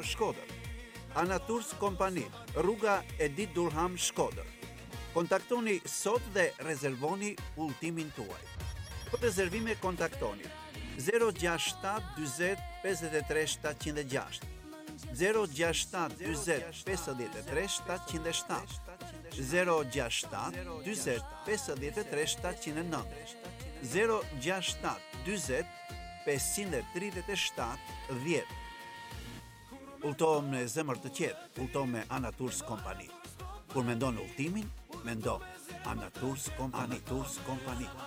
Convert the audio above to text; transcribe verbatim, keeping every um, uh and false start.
Shkodër. Anaturs Kompani, rruga Edit Durham, Shkodër. Kontaktoni sot dhe rezervoni udhëtimin tuaj. Për rezervime kontaktoni zero gjasht shtat dyzet pesëdhjetë e tre shtatëqind e gjashtë, zero gjasht shtat dyzet pesëdhjetë e tre shtatëqind e shtatë, zero gjasht shtat dyzet pesëdhjetë e tre shtatëqind e nëntë, zero gjasht shtat dyzet pesëqind e tridhjetë e shtatë dhjetë. Udhëto me zemër të qetë, udhëto me Anaturs Kompani. Kur mendon udhëtimin, mendo Anaturs Kompani. Anaturs Kompani.